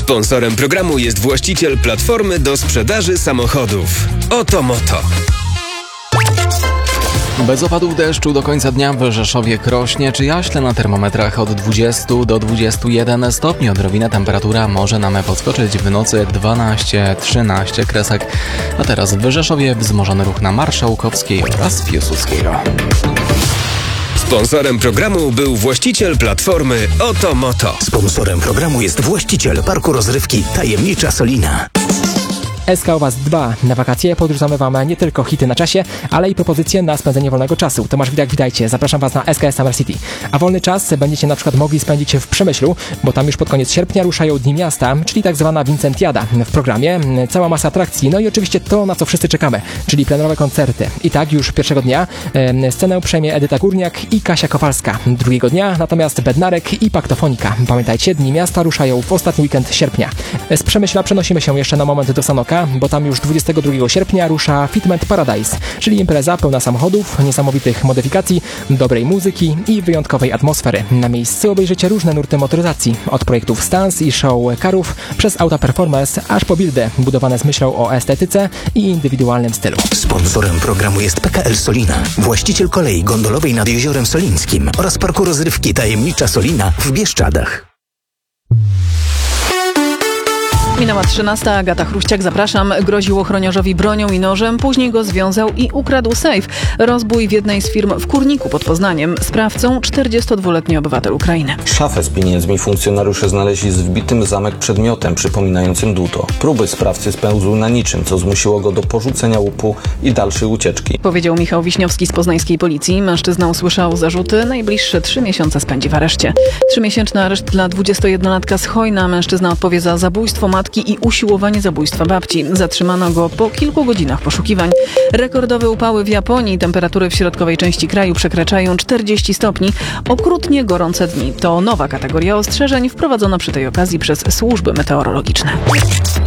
Sponsorem programu jest właściciel platformy do sprzedaży samochodów. Otomoto. Bez opadów deszczu do końca dnia w Rzeszowie, Krośnie czy Jaśle na termometrach od 20 do 21 stopni. Odrobinę temperatura może nam podskoczyć w nocy 12-13 kresek. A teraz w Rzeszowie wzmożony ruch na Marszałkowskiej oraz Piłsudskiego. Sponsorem programu był właściciel platformy Otomoto. Sponsorem programu jest właściciel parku rozrywki Tajemnicza Solina. SK o Was dba. Na wakacje podrzucamy Wam nie tylko hity na czasie, ale i propozycje na spędzenie wolnego czasu. Tomasz Widak, witajcie. Zapraszam Was na SKS Summer City. A wolny czas będziecie na przykład mogli spędzić w Przemyślu, bo tam już pod koniec sierpnia ruszają Dni Miasta, czyli tak zwana Vincentiada. W programie cała masa atrakcji, no i oczywiście to, na co wszyscy czekamy, czyli plenerowe koncerty. I tak już pierwszego dnia scenę przejmie Edyta Górniak i Kasia Kowalska. Drugiego dnia natomiast Bednarek i Paktofonika. Pamiętajcie, Dni Miasta ruszają w ostatni weekend sierpnia. Z Przemyśla przenosimy się jeszcze na moment do Sanoka, bo tam już 22 sierpnia rusza Fitment Paradise, czyli impreza pełna samochodów, niesamowitych modyfikacji, dobrej muzyki i wyjątkowej atmosfery. Na miejscu obejrzycie różne nurty motoryzacji, od projektów stans i show carów, przez auta performance, aż po buildy budowane z myślą o estetyce i indywidualnym stylu. Sponsorem programu jest PKL Solina, właściciel kolei gondolowej nad Jeziorem Solińskim oraz parku rozrywki Tajemnicza Solina w Bieszczadach. Minęła 13, Agata Chruściak, zapraszam. Groził ochroniarzowi bronią i nożem, później go związał i ukradł sejf. Rozbój w jednej z firm w Kurniku pod Poznaniem. Sprawcą 42-letni obywatel Ukrainy. Szafę z pieniędzmi funkcjonariusze znaleźli z wbitym w zamek przedmiotem przypominającym dłuto. Próby sprawcy spełzły na niczym, co zmusiło go do porzucenia łupu i dalszej ucieczki. Powiedział Michał Wiśniowski z poznańskiej policji. Mężczyzna usłyszał zarzuty. Najbliższe 3 miesiące spędzi w areszcie. 3-miesięczny areszt dla 21-latka z Chojna. Mężczyzna odpowie za zabójstwo matki i usiłowanie zabójstwa babci. Zatrzymano go po kilku godzinach poszukiwań. Rekordowe upały w Japonii. Temperatury w środkowej części kraju przekraczają 40 stopni. Okrutnie gorące dni to nowa kategoria ostrzeżeń wprowadzona przy tej okazji przez służby meteorologiczne.